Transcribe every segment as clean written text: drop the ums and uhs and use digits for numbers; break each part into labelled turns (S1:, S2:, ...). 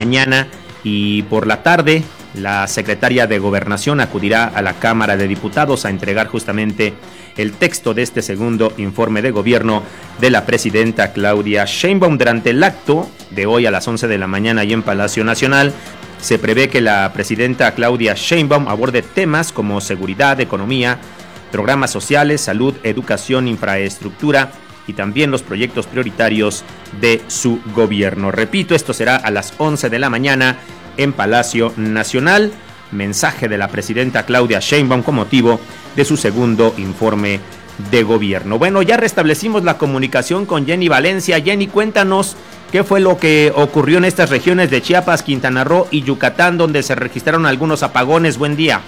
S1: mañana y por la tarde la secretaria de Gobernación acudirá a la Cámara de Diputados a entregar justamente el texto de este segundo informe de gobierno de la presidenta Claudia Sheinbaum. Durante el acto de hoy a las 11 de la mañana y en Palacio Nacional, se prevé que la presidenta Claudia Sheinbaum aborde temas como seguridad, economía, programas sociales, salud, educación, infraestructura y también los proyectos prioritarios de su gobierno. Repito, esto será a las 11 de la mañana en Palacio Nacional. Mensaje de la presidenta Claudia Sheinbaum con motivo de su segundo informe de gobierno. Bueno, ya restablecimos la comunicación con Jenny Valencia. Jenny, cuéntanos qué fue lo que ocurrió en estas regiones de Chiapas, Quintana Roo y Yucatán, donde se registraron algunos apagones. Buen día.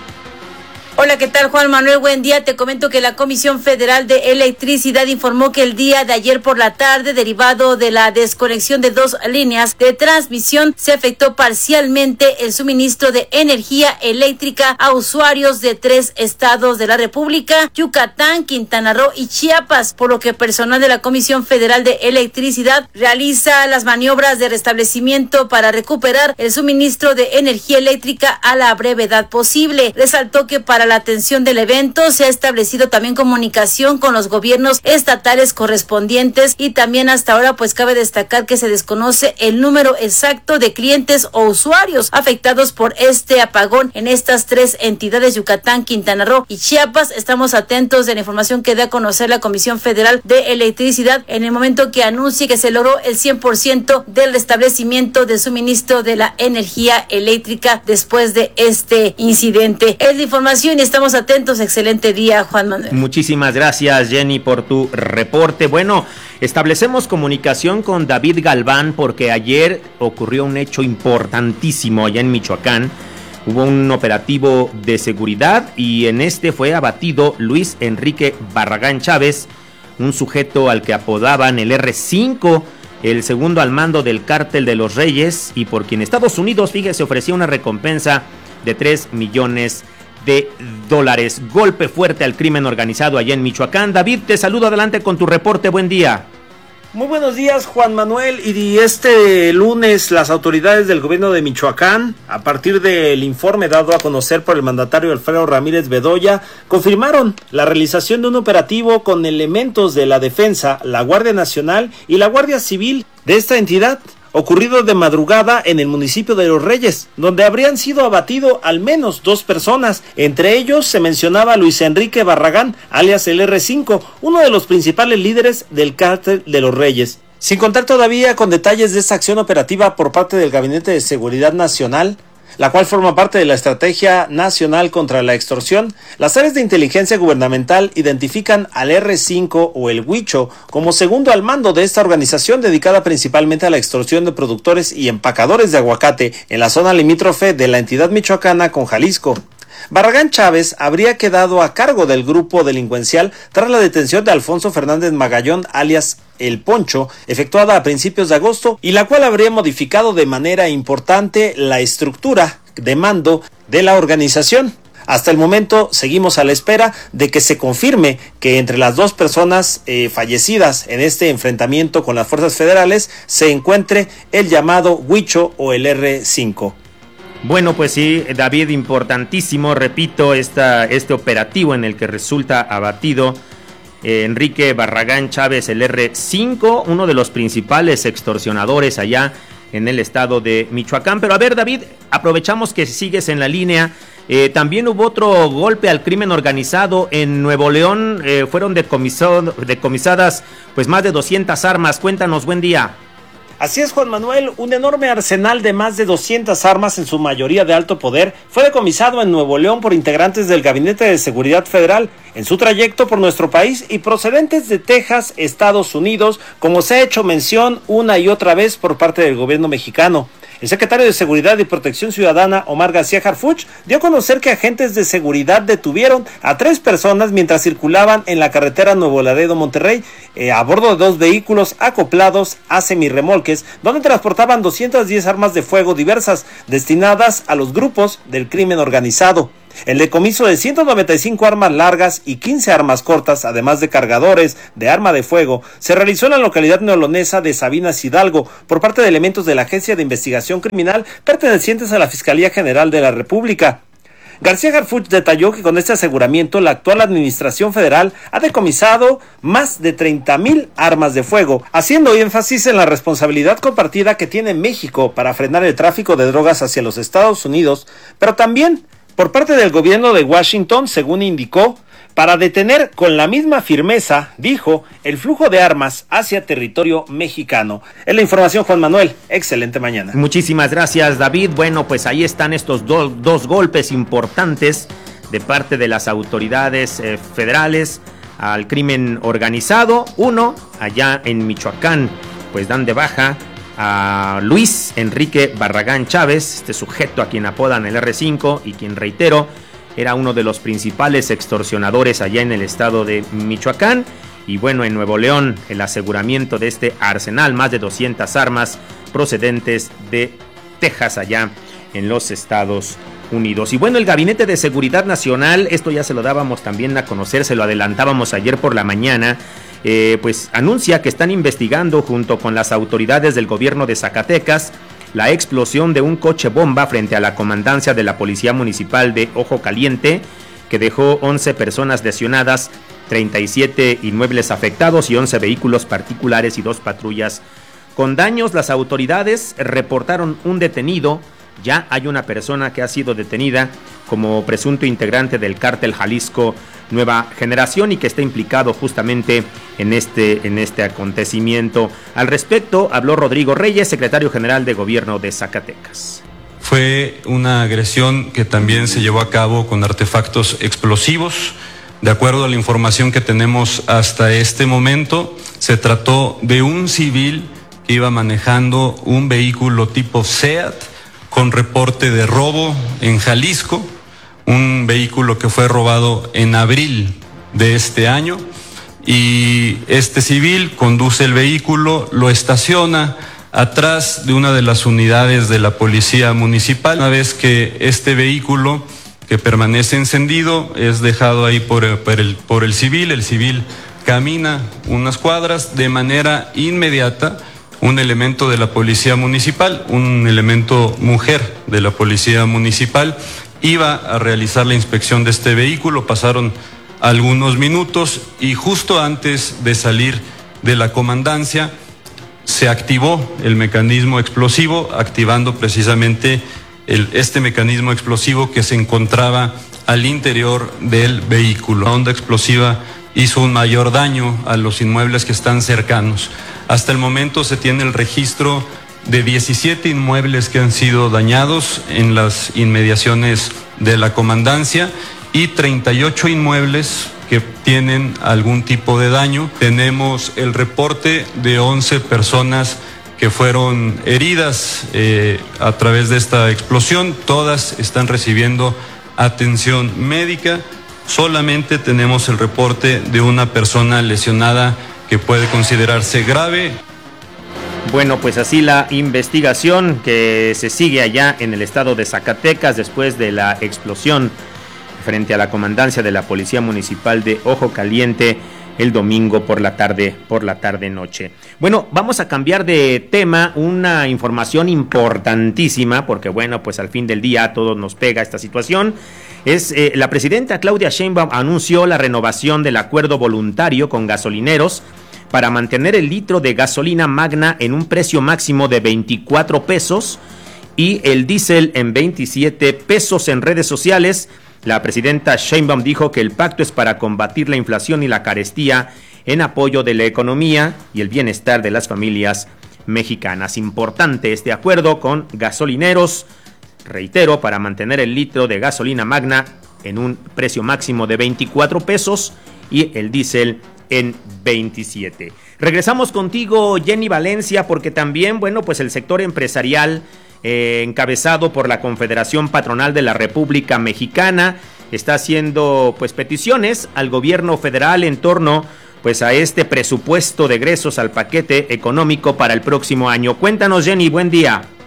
S2: Hola, ¿qué tal, Juan Manuel? Buen día. Te comento que la Comisión Federal de Electricidad informó que el día de ayer por la tarde, derivado de la desconexión de 2 líneas de transmisión, se afectó parcialmente el suministro de energía eléctrica a usuarios de 3 estados de la República, Yucatán, Quintana Roo y Chiapas, por lo que personal de la Comisión Federal de Electricidad realiza las maniobras de restablecimiento para recuperar el suministro de energía eléctrica a la brevedad posible. Resaltó que para la atención del evento se ha establecido también comunicación con los gobiernos estatales correspondientes y también hasta ahora pues cabe destacar que se desconoce el número exacto de clientes o usuarios afectados por este apagón en estas 3 entidades, Yucatán, Quintana Roo y Chiapas. Estamos atentos de la información que da a conocer la Comisión Federal de Electricidad en el momento que anuncie que se logró el 100% del restablecimiento del suministro de la energía eléctrica después de este incidente. Es la información y estamos atentos. Excelente día, Juan Manuel.
S1: Muchísimas gracias, Jenny, por tu reporte. Bueno, establecemos comunicación con David Galván porque ayer ocurrió un hecho importantísimo allá en Michoacán. Hubo un operativo de seguridad y en este fue abatido Luis Enrique Barragán Chávez, un sujeto al que apodaban el R5, el segundo al mando del Cártel de los Reyes, y por quien Estados Unidos, fíjese, ofrecía una recompensa de $3 millones. Golpe fuerte al crimen organizado allá en Michoacán. David, te saludo, adelante con tu reporte. Buen día.
S3: Muy buenos días, Juan Manuel. Y este lunes las autoridades del gobierno de Michoacán, a partir del informe dado a conocer por el mandatario Alfredo Ramírez Bedoya, confirmaron la realización de un operativo con elementos de la defensa, la Guardia Nacional y la Guardia Civil de esta entidad, ocurrido de madrugada en el municipio de Los Reyes, donde habrían sido abatido al menos 2 personas. Entre ellos se mencionaba a Luis Enrique Barragán, alias el R5, uno de los principales líderes del Cártel de Los Reyes. Sin contar todavía con detalles de esta acción operativa por parte del Gabinete de Seguridad Nacional, la cual forma parte de la Estrategia Nacional contra la Extorsión, las áreas de inteligencia gubernamental identifican al R5 o el Huicho como segundo al mando de esta organización dedicada principalmente a la extorsión de productores y empacadores de aguacate en la zona limítrofe de la entidad michoacana con Jalisco. Barragán Chávez habría quedado a cargo del grupo delincuencial tras la detención de Alfonso Fernández Magallón, alias El Poncho, efectuada a principios de agosto, y la cual habría modificado de manera importante la estructura de mando de la organización. Hasta el momento seguimos a la espera de que se confirme que entre las 2 personas fallecidas en este enfrentamiento con las fuerzas federales se encuentre el llamado Huicho o el R5.
S1: Bueno, pues sí, David, importantísimo, repito, este operativo en el que resulta abatido Enrique Barragán Chávez, el R5, uno de los principales extorsionadores allá en el estado de Michoacán. Pero a ver, David, aprovechamos que sigues en la línea. También hubo otro golpe al crimen organizado en Nuevo León. Fueron decomisadas pues más de 200 armas. Cuéntanos, buen día.
S3: Así es, Juan Manuel, un enorme arsenal de más de 200 armas, en su mayoría de alto poder, fue decomisado en Nuevo León por integrantes del Gabinete de Seguridad Federal en su trayecto por nuestro país y procedentes de Texas, Estados Unidos, como se ha hecho mención una y otra vez por parte del gobierno mexicano. El secretario de Seguridad y Protección Ciudadana, Omar García Harfuch, dio a conocer que agentes de seguridad detuvieron a 3 personas mientras circulaban en la carretera Nuevo Laredo-Monterrey a bordo de 2 vehículos acoplados a semirremolques, donde transportaban 210 armas de fuego diversas destinadas a los grupos del crimen organizado. El decomiso de 195 armas largas y 15 armas cortas, además de cargadores de arma de fuego, se realizó en la localidad neolonesa de Sabinas, Hidalgo, por parte de elementos de la Agencia de Investigación Criminal pertenecientes a la Fiscalía General de la República. García Harfuch detalló que con este aseguramiento la actual administración federal ha decomisado más de 30,000 armas de fuego, haciendo énfasis en la responsabilidad compartida que tiene México para frenar el tráfico de drogas hacia los Estados Unidos, pero también por parte del gobierno de Washington, según indicó, para detener con la misma firmeza, dijo, el flujo de armas hacia territorio mexicano. Es la información, Juan Manuel. Excelente mañana.
S1: Muchísimas gracias, David. Bueno, pues ahí están estos dos golpes importantes de parte de las autoridades federales al crimen organizado. Uno, allá en Michoacán, pues dan de baja a Luis Enrique Barragán Chávez, este sujeto a quien apodan el R5 y quien, reitero, era uno de los principales extorsionadores allá en el estado de Michoacán. Y bueno, en Nuevo León, el aseguramiento de este arsenal, más de 200 armas procedentes de Texas, allá en los Estados Unidos. Y bueno, el Gabinete de Seguridad Nacional, esto ya se lo dábamos también a conocer, se lo adelantábamos ayer por la mañana, pues anuncia que están investigando junto con las autoridades del gobierno de Zacatecas la explosión de un coche bomba frente a la comandancia de la Policía Municipal de Ojo Caliente, que dejó 11 personas lesionadas, 37 inmuebles afectados y 11 vehículos particulares y 2 patrullas con daños. Las autoridades reportaron un detenido. Ya hay una persona que ha sido detenida como presunto integrante del cártel Jalisco Nueva Generación y que está implicado justamente en este acontecimiento. Al respecto, habló Rodrigo Reyes, secretario general de Gobierno de Zacatecas.
S4: Fue una agresión que también se llevó a cabo con artefactos explosivos. De acuerdo a la información que tenemos hasta este momento, se trató de un civil que iba manejando un vehículo tipo SEAT con reporte de robo en Jalisco, un vehículo que fue robado en abril de este año, y este civil conduce el vehículo, lo estaciona atrás de una de las unidades de la Policía Municipal. Una vez que este vehículo, que permanece encendido, es dejado ahí por el civil camina unas cuadras. De manera inmediata, un elemento de la Policía Municipal, un elemento mujer de la Policía Municipal, iba a realizar la inspección de este vehículo. Pasaron algunos minutos y justo antes de salir de la comandancia se activó el mecanismo explosivo, activando precisamente este mecanismo explosivo que se encontraba al interior del vehículo. La onda explosiva hizo un mayor daño a los inmuebles que están cercanos. Hasta el momento se tiene el registro de 17 inmuebles que han sido dañados en las inmediaciones de la comandancia y 38 inmuebles que tienen algún tipo de daño. Tenemos el reporte de 11 personas que fueron heridas a través de esta explosión. Todas están recibiendo atención médica. Solamente tenemos el reporte de una persona lesionada que puede considerarse grave.
S1: Bueno, pues así la investigación que se sigue allá en el estado de Zacatecas después de la explosión frente a la comandancia de la Policía Municipal de Ojo Caliente el domingo por la tarde-noche. Bueno, vamos a cambiar de tema, una información importantísima, porque bueno, pues al fin del día a todos nos pega esta situación. Es la presidenta Claudia Sheinbaum anunció la renovación del acuerdo voluntario con gasolineros para mantener el litro de gasolina magna en un precio máximo de 24 pesos y el diésel en 27 pesos. En redes sociales, la presidenta Sheinbaum dijo que el pacto es para combatir la inflación y la carestía en apoyo de la economía y el bienestar de las familias mexicanas. Importante este acuerdo con gasolineros, reitero, para mantener el litro de gasolina magna en un precio máximo de 24 pesos y el diésel en 27. Regresamos contigo, Jenny Valencia, porque también, bueno, pues el sector empresarial encabezado por la Confederación Patronal de la República Mexicana está haciendo pues peticiones al gobierno federal en torno pues a este presupuesto de egresos al paquete económico para el próximo año. Cuéntanos, Jenny, buen día.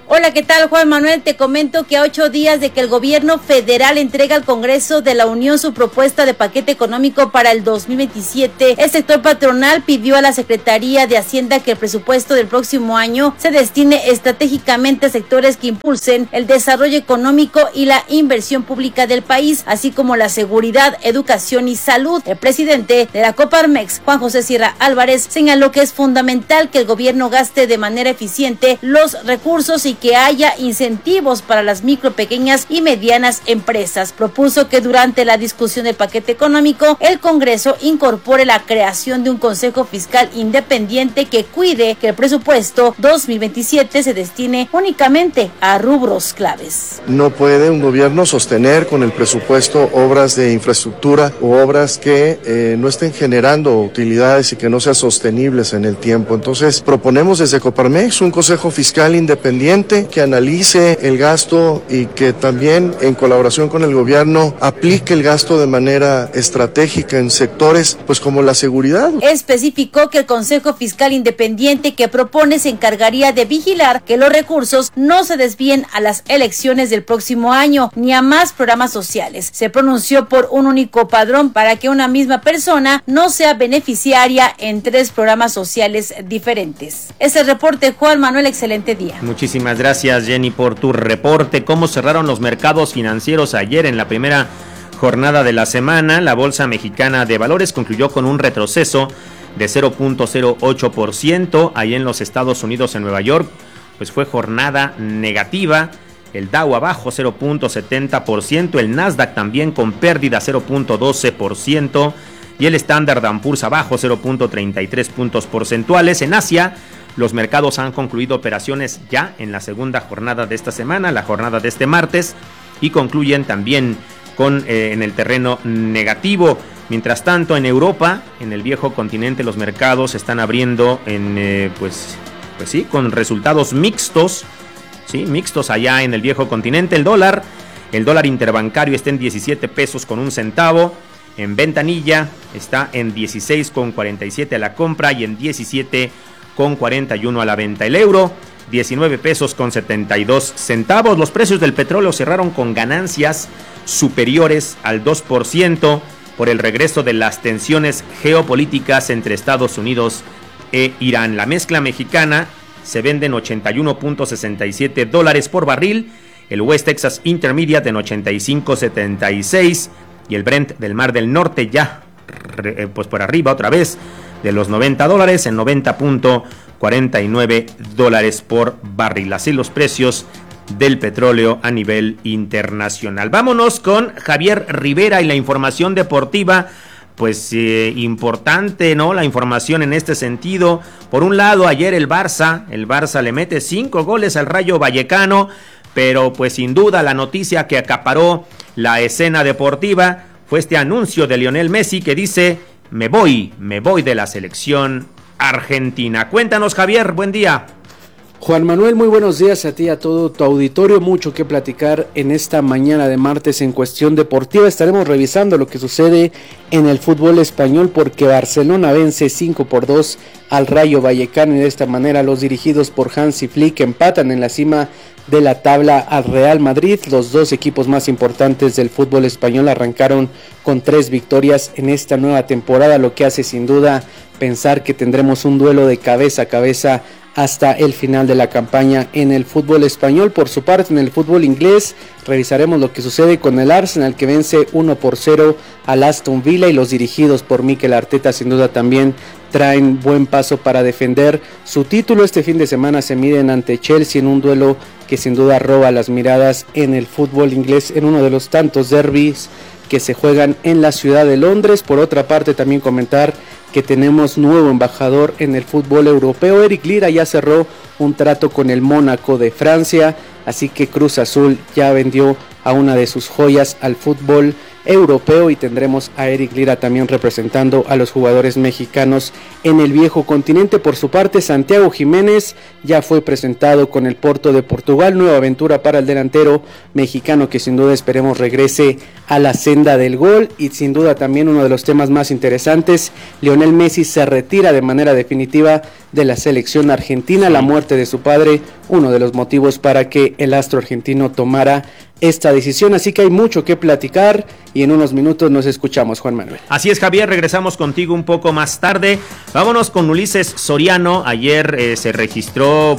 S2: Hola, ¿qué tal, Juan Manuel? Te comento que a 8 días de que el gobierno federal entrega al Congreso de la Unión su propuesta de paquete económico para el 2027, el sector patronal pidió a la Secretaría de Hacienda que el presupuesto del próximo año se destine estratégicamente a sectores que impulsen el desarrollo económico y la inversión pública del país, así como la seguridad, educación y salud. El presidente de la Coparmex, Juan José Sierra Álvarez, señaló que es fundamental que el gobierno gaste de manera eficiente los recursos y que haya incentivos para las micro, pequeñas y medianas empresas. Propuso que durante la discusión del paquete económico, el Congreso incorpore la creación de un Consejo Fiscal independiente que cuide que el presupuesto 2027 se destine únicamente a rubros claves.
S5: No puede un gobierno sostener con el presupuesto obras de infraestructura o obras que no estén generando utilidades y que no sean sostenibles en el tiempo. Entonces, proponemos desde Coparmex un Consejo Fiscal independiente que analice el gasto y que también en colaboración con el gobierno aplique el gasto de manera estratégica en sectores pues como la seguridad.
S2: Especificó que el Consejo Fiscal Independiente que propone se encargaría de vigilar que los recursos no se desvíen a las elecciones del próximo año ni a más programas sociales. Se pronunció por un único padrón para que una misma persona no sea beneficiaria en 3 programas sociales diferentes. Es el reporte, Juan Manuel, excelente día.
S1: Muchísimas gracias, Jenny, por tu reporte. ¿Cómo cerraron los mercados financieros ayer en la primera jornada de la semana? La Bolsa Mexicana de Valores concluyó con un retroceso de 0.08%. Ahí en los Estados Unidos, en Nueva York, pues fue jornada negativa. El Dow abajo 0.70%, el Nasdaq también con pérdida 0.12% y el Standard & Poor's abajo 0.33 puntos porcentuales. En Asia, los mercados han concluido operaciones ya en la segunda jornada de esta semana, la jornada de este martes, y concluyen también con en el terreno negativo. Mientras tanto, en Europa, en el viejo continente, los mercados están abriendo en pues sí, con resultados mixtos. Sí, mixtos allá en el viejo continente. El dólar interbancario está en 17 pesos con un centavo. En ventanilla está en 16,47 a la compra y en 17,41 a la venta. El euro, 19 pesos con 72 centavos. Los precios del petróleo cerraron con ganancias superiores al 2% por el regreso de las tensiones geopolíticas entre Estados Unidos e Irán. La mezcla mexicana se vende en $81.67 por barril, el West Texas Intermediate en 85.76 y el Brent del Mar del Norte ya pues por arriba otra vez de los $90 en $90.49 por barril. Así los precios del petróleo a nivel internacional. Vámonos con Javier Rivera y la información deportiva. Pues importante, ¿no? La información en este sentido. Por un lado, ayer el Barça le mete 5 goles al Rayo Vallecano, pero pues sin duda la noticia que acaparó la escena deportiva fue este anuncio de Lionel Messi que dice: me voy de la selección argentina. Cuéntanos, Javier, buen día.
S6: Juan Manuel, muy buenos días a ti y a todo tu auditorio. Mucho que platicar en esta mañana de martes en cuestión deportiva. Estaremos revisando lo que sucede en el fútbol español porque Barcelona vence 5-2 al Rayo Vallecano y de esta manera los dirigidos por Hansi Flick empatan en la cima de la tabla al Real Madrid. Los dos equipos más importantes del fútbol español arrancaron con 3 victorias en esta nueva temporada, lo que hace sin duda pensar que tendremos un duelo de cabeza a cabeza hasta el final de la campaña en el fútbol español. Por su parte, en el fútbol inglés, revisaremos lo que sucede con el Arsenal, que vence 1-0 al Aston Villa, y los dirigidos por Mikel Arteta sin duda también traen buen paso para defender su título. Este fin de semana se miden ante Chelsea en un duelo que sin duda roba las miradas en el fútbol inglés, en uno de los tantos derbis que se juegan en la ciudad de Londres. Por otra parte, también comentar que tenemos nuevo embajador en el fútbol europeo. Eric Lira ya cerró un trato con el Mónaco de Francia, así que Cruz Azul ya vendió a una de sus joyas al fútbol europeo, y tendremos a Eric Lira también representando a los jugadores mexicanos en el viejo continente. Por su parte, Santiago Jiménez ya fue presentado con el Porto de Portugal, nueva aventura para el delantero mexicano que sin duda esperemos regrese a la senda del gol. Y sin duda también uno de los temas más interesantes, Lionel Messi se retira de manera definitiva de la selección argentina. La muerte de su padre, uno de los motivos para que el astro argentino tomara esta decisión, así que hay mucho que platicar y en unos minutos nos escuchamos, Juan Manuel.
S1: Así es, Javier, regresamos contigo un poco más tarde. Vámonos con Ulises Soriano. Ayer se registró,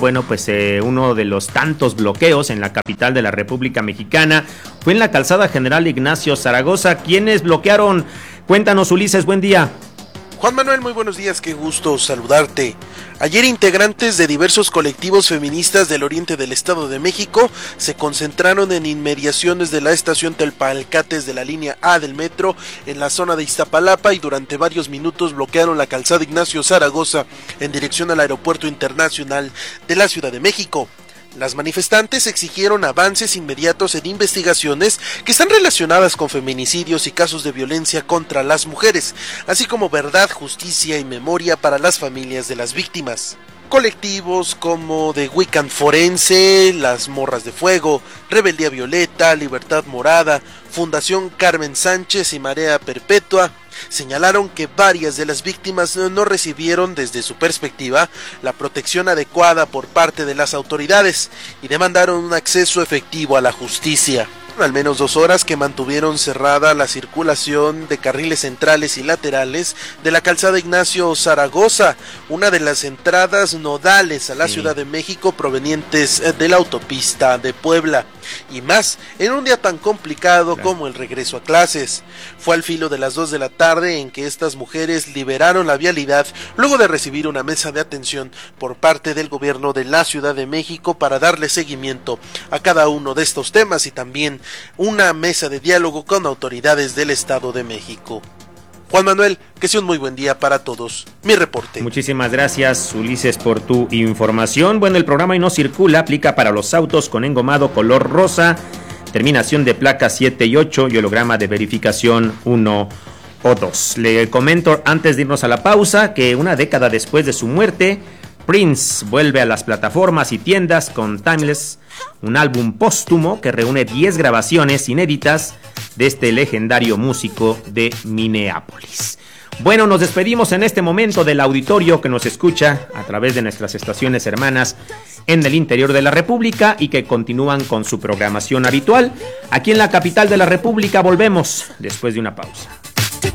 S1: uno de los tantos bloqueos en la capital de la República Mexicana. Fue en la calzada General Ignacio Zaragoza. ¿Quiénes bloquearon? Cuéntanos, Ulises, buen día.
S7: Juan Manuel, muy buenos días, qué gusto saludarte. Ayer integrantes de diversos colectivos feministas del oriente del Estado de México se concentraron en inmediaciones de la estación Tlalpalcates de la línea A del metro en la zona de Iztapalapa y durante varios minutos bloquearon la calzada Ignacio Zaragoza en dirección al Aeropuerto Internacional de la Ciudad de México. Las manifestantes exigieron avances inmediatos en investigaciones que están relacionadas con feminicidios y casos de violencia contra las mujeres, así como verdad, justicia y memoria para las familias de las víctimas. Colectivos como The Weekend Forense, Las Morras de Fuego, Rebeldía Violeta, Libertad Morada, Fundación Carmen Sánchez y Marea Perpetua señalaron que varias de las víctimas no recibieron desde su perspectiva la protección adecuada por parte de las autoridades y demandaron un acceso efectivo a la justicia. Al menos 2 horas que mantuvieron cerrada la circulación de carriles centrales y laterales de la calzada Ignacio Zaragoza, una de las entradas nodales a la Ciudad de México provenientes de la autopista de Puebla, y más en un día tan complicado como el regreso a clases. Fue al filo de las 2 de la tarde en que estas mujeres liberaron la vialidad luego de recibir una mesa de atención por parte del gobierno de la Ciudad de México para darle seguimiento a cada uno de estos temas y también una mesa de diálogo con autoridades del Estado de México. Juan Manuel, que sea un muy buen día para todos. Mi reporte.
S1: Muchísimas gracias, Ulises, por tu información. Bueno, el programa Y No Circula aplica para los autos con engomado color rosa, terminación de placa 7 y 8 y holograma de verificación 1 o 2. Le comento antes de irnos a la pausa que una década después de su muerte, Prince vuelve a las plataformas y tiendas con Timeless, un álbum póstumo que reúne 10 grabaciones inéditas de este legendario músico de Minneapolis. Bueno, nos despedimos en este momento del auditorio que nos escucha a través de nuestras estaciones hermanas en el interior de la República y que continúan con su programación habitual. Aquí en la capital de la República volvemos después de una pausa.